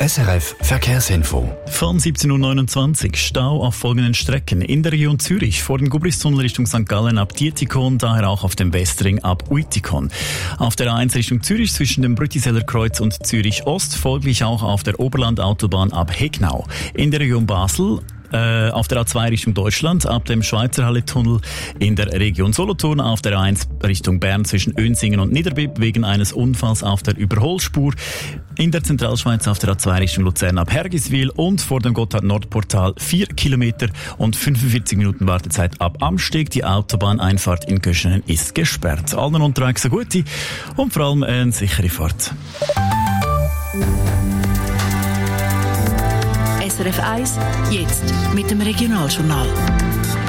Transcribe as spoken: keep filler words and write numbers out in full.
S R F Verkehrsinfo. Von siebzehn Uhr neunundzwanzig Stau auf folgenden Strecken. In der Region Zürich vor dem Gubristunnel Richtung Sankt Gallen ab Dietikon, daher auch auf dem Westring ab Uitikon. Auf der A eins Richtung Zürich zwischen dem Brütiseller Kreuz und Zürich Ost, folglich auch auf der Oberlandautobahn ab Hegnau. In der Region Basel Äh, auf der A zwei Richtung Deutschland, ab dem Schweizerhalle-Tunnel in der Region Solothurn, auf der A eins Richtung Bern zwischen Önsingen und Niederbipp wegen eines Unfalls auf der Überholspur, in der Zentralschweiz auf der A zwei Richtung Luzern ab Hergiswil und vor dem Gotthard-Nordportal vier Kilometer und fünfundvierzig Minuten Wartezeit ab Amsteg. Die Autobahneinfahrt in Göschenen ist gesperrt. Allen unterwegs eine gute und vor allem eine sichere Fahrt. S R F eins, jetzt mit dem Regionaljournal.